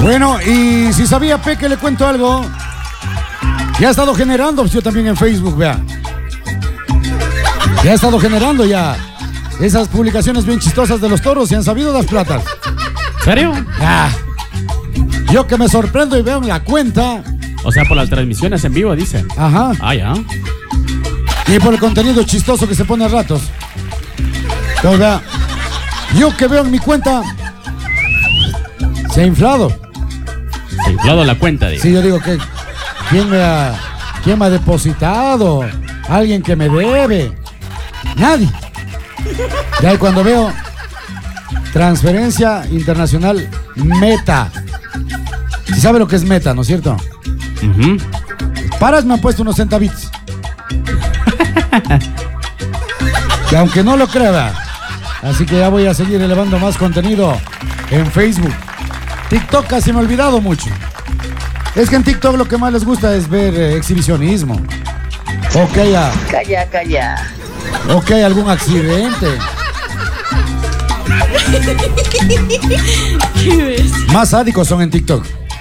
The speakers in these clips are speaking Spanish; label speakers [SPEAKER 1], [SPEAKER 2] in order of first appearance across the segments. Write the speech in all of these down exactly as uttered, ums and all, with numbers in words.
[SPEAKER 1] Bueno, y si sabía, Peque, le cuento algo. Ya ha estado generando, yo también en Facebook, vea. Ya ha estado generando ya esas publicaciones bien chistosas de los toros y han sabido las platas.
[SPEAKER 2] ¿Serio?
[SPEAKER 1] Ah, yo que me sorprendo y veo en la cuenta.
[SPEAKER 2] O sea, por las transmisiones en vivo, dicen.
[SPEAKER 1] Ajá.
[SPEAKER 2] Ah, ya.
[SPEAKER 1] Y por el contenido chistoso que se pone a ratos. Entonces, vea, yo que veo en mi cuenta, se ha inflado.
[SPEAKER 2] Se ha inflado la cuenta, digo.
[SPEAKER 1] Sí, yo digo que ¿quién me ha, quién me ha depositado? Alguien que me debe. Nadie. Y ahí cuando veo transferencia internacional Meta. ¿Sí sabe lo que es Meta, no es cierto?
[SPEAKER 2] Uh-huh.
[SPEAKER 1] Paras me han puesto unos centavitos. Que aunque no lo crea, así que ya voy a seguir elevando más contenido en Facebook. TikTok casi me he olvidado mucho. Es que en TikTok lo que más les gusta es ver eh, exhibicionismo. Ok, ya.
[SPEAKER 3] Calla, calla.
[SPEAKER 1] Ok, algún accidente. Más sádicos son en TikTok.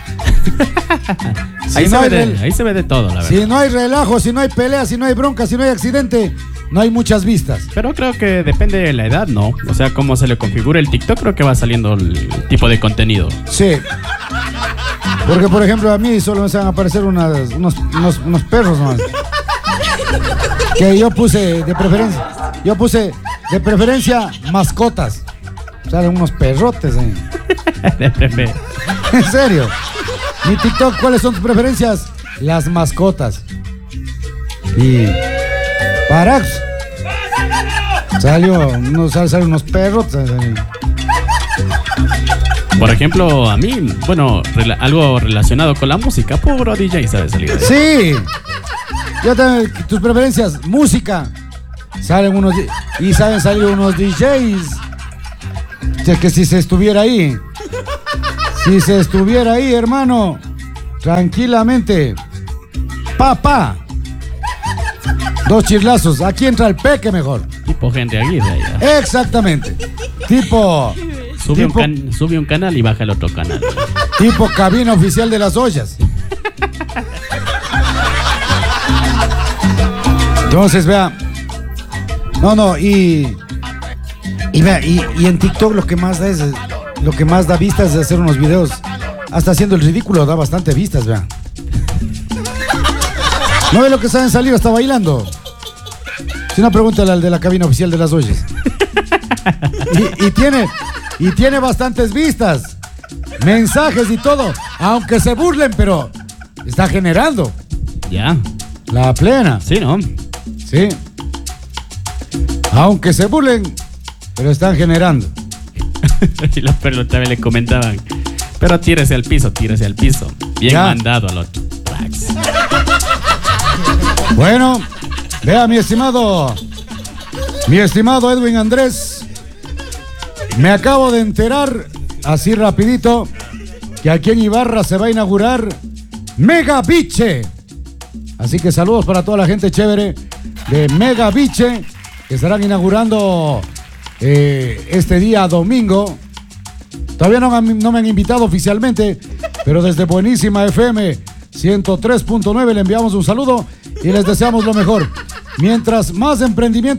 [SPEAKER 1] Si
[SPEAKER 2] ahí,
[SPEAKER 1] no
[SPEAKER 2] se
[SPEAKER 1] hay
[SPEAKER 2] ve de,
[SPEAKER 1] rel-
[SPEAKER 2] ahí se ve de todo, la verdad.
[SPEAKER 1] Si no hay relajo, si no hay pelea, si no hay bronca, si no hay accidente, no hay muchas vistas.
[SPEAKER 2] Pero creo que depende de la edad, ¿no? O sea, cómo se le configura el TikTok, creo que va saliendo el tipo de contenido.
[SPEAKER 1] Sí. Porque, por ejemplo, a mí solo me van a aparecer unas, unos, unos, unos perros nomás. Que yo puse de preferencia. Yo puse de preferencia mascotas. Salen unos perrotes, ¿eh?
[SPEAKER 2] De prefe-
[SPEAKER 1] En serio. Mi TikTok, ¿cuáles son tus preferencias? Las mascotas. Y Parax. Salió, unos, salen unos perros.
[SPEAKER 2] Por ejemplo, a mí, bueno, rela- algo relacionado con la música, puro D J sabe salir de ahí.
[SPEAKER 1] Sí. Yo también, tus preferencias, música. Salen unos di- y saben salir unos D Js. Que, que si se estuviera ahí, si se estuviera ahí, hermano, tranquilamente, papá, dos chirlazos, aquí entra el Peque mejor.
[SPEAKER 2] Tipo Henry Aguirre. Ahí, ¿no?
[SPEAKER 1] Exactamente. Tipo,
[SPEAKER 2] Sube,
[SPEAKER 1] tipo,
[SPEAKER 2] un can- sube un canal y baja el otro canal.
[SPEAKER 1] tipo cabina oficial de las ollas. Entonces, vea. No, no, y. Y vea, y, y en TikTok lo que más da es. Lo que más da vistas es hacer unos videos. Hasta haciendo el ridículo da bastante vistas, vea. ¿No ve lo que saben salir hasta bailando? Si no, pregúntale al de la cabina oficial de las ollas. Y, y tiene. Y tiene bastantes vistas. Mensajes y todo. Aunque se burlen, pero está generando.
[SPEAKER 2] Ya.
[SPEAKER 1] La plena.
[SPEAKER 2] Sí, ¿no?
[SPEAKER 1] Sí. Aunque se burlen, pero están generando.
[SPEAKER 2] Y los perros también le comentaban. Pero tírese al piso, tírese al piso. Bien
[SPEAKER 1] Ya.
[SPEAKER 2] mandado al otro. Tracks.
[SPEAKER 1] Bueno, vea, mi estimado, mi estimado Edwin Andrés, me acabo de enterar, así rapidito, que aquí en Ibarra se va a inaugurar Mega Biche. Así que saludos para toda la gente chévere de Mega Biche, que estarán inaugurando eh, este día domingo. Todavía no, han- no me han invitado oficialmente, pero desde Buenísima F M ciento tres punto nueve le enviamos un saludo y les deseamos lo mejor. Mientras más emprendimiento